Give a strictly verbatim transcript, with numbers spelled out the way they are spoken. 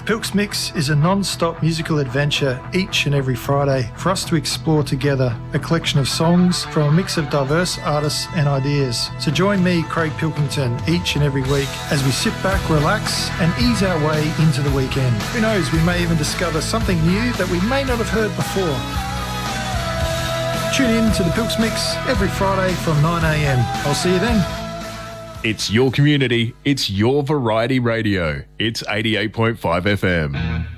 Pilks Mix is a non-stop musical adventure each and every Friday for us to explore together a collection of songs from a mix of diverse artists and ideas. So join me, Craig Pilkington, each and every week as we sit back, relax and ease our way into the weekend. Who knows, we may even discover something new that we may not have heard before. Tune in to the Pilks Mix every Friday from nine a m. I'll see you then. It's your community. It's your variety radio. It's eighty-eight point five F M.